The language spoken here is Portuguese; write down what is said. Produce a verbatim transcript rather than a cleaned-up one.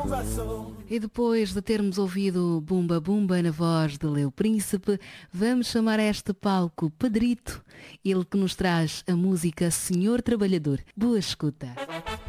E depois de termos ouvido Bumba Bumba na voz de Leo Príncipe, vamos chamar a este palco Pedrito, ele que nos traz a música Senhor Trabalhador. Boa escuta.